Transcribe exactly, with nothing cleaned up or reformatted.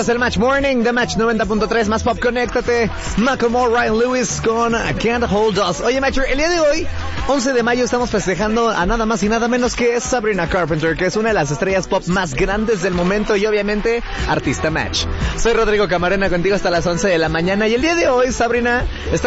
Escuchas el Match Morning de Match noventa punto tres, más pop, conéctate. Macklemore, Ryan Lewis con Can't Hold Us. Oye, Matcher, el día de hoy, once de mayo, estamos festejando a nada más y nada menos que Sabrina Carpenter, que es una de las estrellas pop más grandes del momento y obviamente artista Match. Soy Rodrigo Camarena, contigo hasta las once de la mañana, y el día de hoy Sabrina está